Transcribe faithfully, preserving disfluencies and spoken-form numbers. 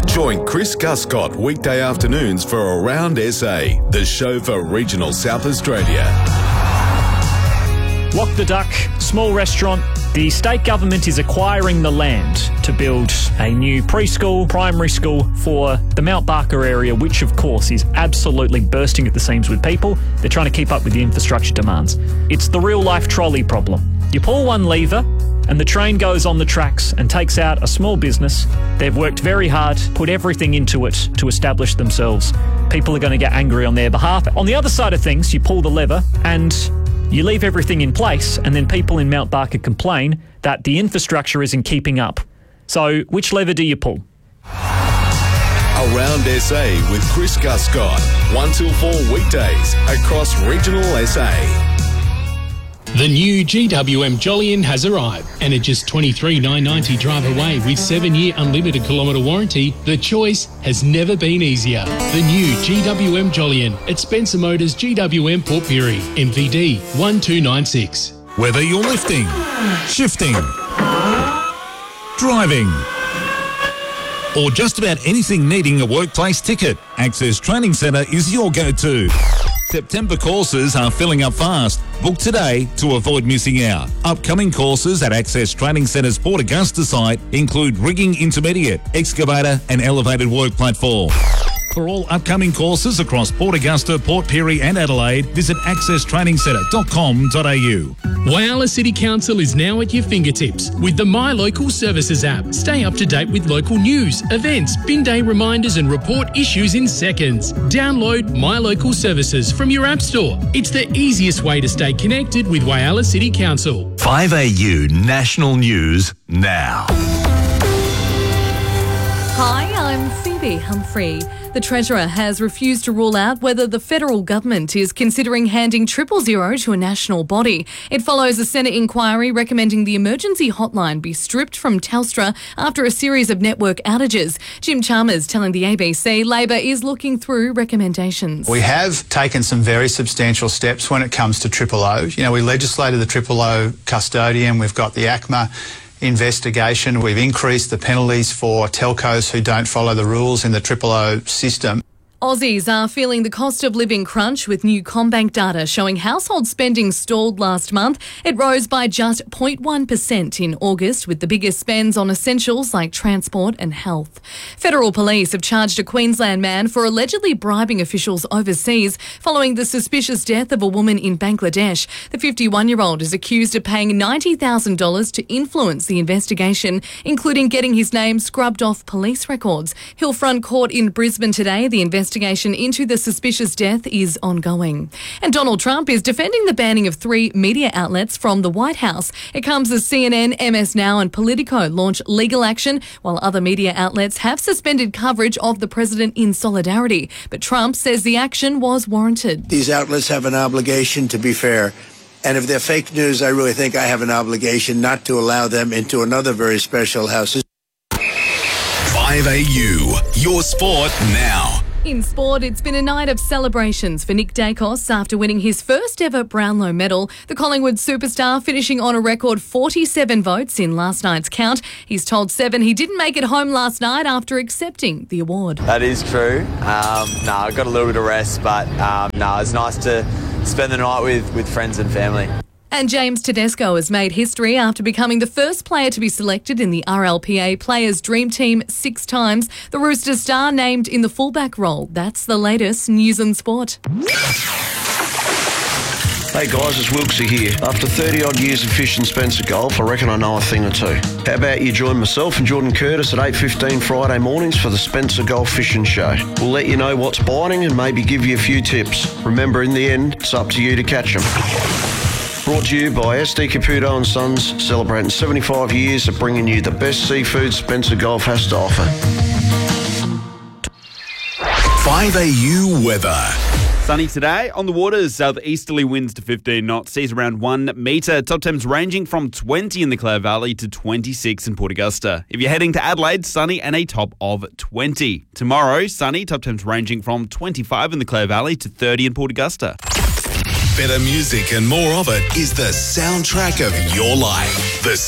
Join Chris Guscott weekday afternoons for Around S A, the show for regional South Australia. Walk the Duck, small restaurant. The state government is acquiring the land to build a new preschool, primary school for the Mount Barker area, which of course is absolutely bursting at the seams with people. They're trying to keep up with the infrastructure demands. It's the real-life trolley problem. You pull one lever and the train goes on the tracks and takes out a small business. They've worked very hard, put everything into it to establish themselves. People are going to get angry on their behalf. On the other side of things, you pull the lever and you leave everything in place, and then people in Mount Barker complain that the infrastructure isn't keeping up. So which lever do you pull? Around S A with Chris Guscott, one till four weekdays across regional S A. The new G W M Jolyon has arrived, and at just twenty-three thousand nine hundred ninety drive away with seven-year unlimited kilometre warranty, the choice has never been easier. The new G W M Jolyon at Spencer Motors G W M Port Pirie, M V D one two nine six. Whether you're lifting, shifting, driving, or just about anything needing a workplace ticket, Access Training Centre is your go-to. September courses are filling up fast. Book today to avoid missing out. Upcoming courses at Access Training Centre's Port Augusta site include rigging intermediate, excavator and elevated work platform. For all upcoming courses across Port Augusta, Port Pirie and Adelaide, visit access training centre dot com dot a u. Whyalla City Council is now at your fingertips with the My Local Services app. Stay up to date with local news, events, bin day reminders and report issues in seconds. Download My Local Services from your app store. It's the easiest way to stay connected with Whyalla City Council. five A U National News now. Hi, I'm Phoebe Humphrey. The Treasurer has refused to rule out whether the federal government is considering handing triple zero to a national body. It follows a Senate inquiry recommending the emergency hotline be stripped from Telstra after a series of network outages. Jim Chalmers telling the A B C Labor is looking through recommendations. We have taken some very substantial steps when it comes to Triple O. You know, we legislated the Triple O custodian. We've got the A C M A investigation. We've increased the penalties for telcos who don't follow the rules in the Triple O system. Aussies are feeling the cost of living crunch with new CommBank data showing household spending stalled last month. It rose by just zero point one percent in August, with the biggest spends on essentials like transport and health. Federal police have charged a Queensland man for allegedly bribing officials overseas following the suspicious death of a woman in Bangladesh. The fifty-one-year-old is accused of paying ninety thousand dollars to influence the investigation, including getting his name scrubbed off police records. Hillfront Court in Brisbane today, the investigation Investigation into the suspicious death is ongoing. And Donald Trump is defending the banning of three media outlets from the White House. It comes as C N N, M S Now and Politico launch legal action, while other media outlets have suspended coverage of the president in solidarity. But Trump says the action was warranted. These outlets have an obligation to be fair. And if they're fake news, I really think I have an obligation not to allow them into another very special house. five A U, your sport now. In sport, it's been a night of celebrations for Nick Dacos after winning his first ever Brownlow medal. The Collingwood superstar finishing on a record forty-seven votes in last night's count. He's told Seven he didn't make it home last night after accepting the award. That is true. Um, no, I got a little bit of rest, but um, no, it's nice to spend the night with, with friends and family. And James Tedesco has made history after becoming the first player to be selected in the R L P A Players' Dream Team six times. The Roosters star named in the fullback role. That's the latest news and sport. Hey guys, it's Wilksy here. After thirty odd years of fishing Spencer Golf, I reckon I know a thing or two. How about you join myself and Jordan Curtis at eight fifteen Friday mornings for the Spencer Golf Fishing Show. We'll let you know what's biting and maybe give you a few tips. Remember, in the end, it's up to you to catch them. Brought to you by S D Caputo and Sons, celebrating seventy-five years of bringing you the best seafood Spencer Golf has to offer. five A U weather. Sunny today. On the waters, southeasterly winds to fifteen knots, seas around one metre. Top temps ranging from twenty in the Clare Valley to twenty-six in Port Augusta. If you're heading to Adelaide, sunny and a top of twenty. Tomorrow, sunny, top temps ranging from twenty-five in the Clare Valley to thirty in Port Augusta. Better music and more of it is the soundtrack of your life. The